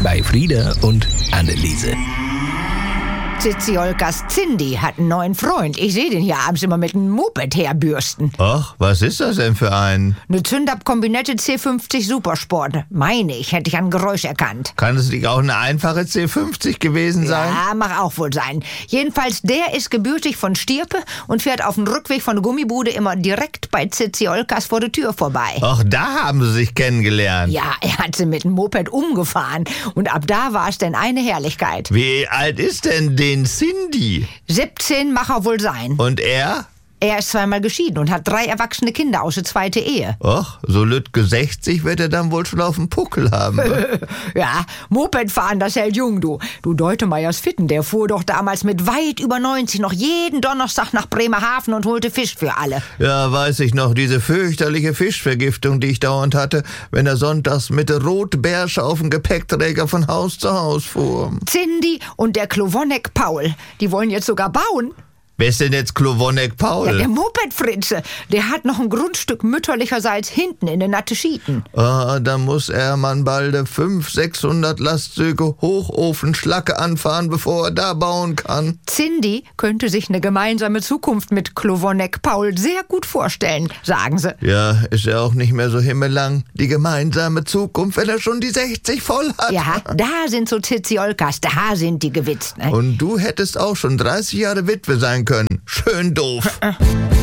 bei Frieda und Anneliese. Ziziolkas Cindy hat einen neuen Freund. Ich sehe den hier abends immer mit einem Moped herbürsten. Ach, was ist das denn für ein? Eine Zündab-Kombinette C50 Supersport. Meine ich, hätte ich an Geräusch erkannt. Kann es nicht auch eine einfache C50 gewesen sein? Ja, mag auch wohl sein. Jedenfalls, der ist gebürtig von Stirpe und fährt auf dem Rückweg von der Gummibude immer direkt bei Ziziolkas vor der Tür vorbei. Ach, da haben sie sich kennengelernt. Ja, er hat sie mit dem Moped umgefahren. Und ab da war es denn eine Herrlichkeit. Wie alt ist denn den Cindy? 17 mag er wohl sein. Und er? Er ist zweimal geschieden und hat 3 erwachsene Kinder aus der zweiten Ehe. Ach, so Lütke 60 wird er dann wohl schon auf dem Puckel haben. Ja, Moped fahren, das hält jung, du. Du Deutemeyers Fitten, der fuhr doch damals mit weit über 90 noch jeden Donnerstag nach Bremerhaven und holte Fisch für alle. Ja, weiß ich noch, diese fürchterliche Fischvergiftung, die ich dauernd hatte, wenn er sonntags mit der Rotbeersche auf dem Gepäckträger von Haus zu Haus fuhr. Cindy und der Klowonek Paul, die wollen jetzt sogar bauen. Wer ist denn jetzt Klowonek Paul? Ja, der Moped-Fritze, der hat noch ein Grundstück mütterlicherseits hinten in den Natteschieten. Ah, da muss er man balde 500-600 Lastzüge Hochofenschlacke anfahren, bevor er da bauen kann. Cindy könnte sich eine gemeinsame Zukunft mit Klowonek Paul sehr gut vorstellen, sagen sie. Ja, ist ja auch nicht mehr so himmellang. Die gemeinsame Zukunft, wenn er schon die 60 voll hat. Ja, da sind so Ziziolkas, da sind die gewitzt. Ne? Und du hättest auch schon 30 Jahre Witwe sein können. Schön doof.